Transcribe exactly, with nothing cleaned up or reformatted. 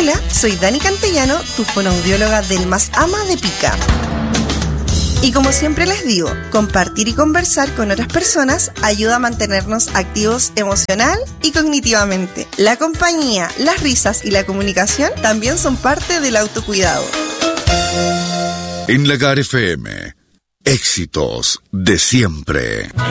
Hola, soy Dani Cantellano, tu fonoaudióloga del Más Ama de Pica. Y como siempre les digo, compartir y conversar con otras personas ayuda a mantenernos activos emocional y cognitivamente. La compañía, las risas y la comunicación también son parte del autocuidado. En Lagar F M, éxitos de siempre.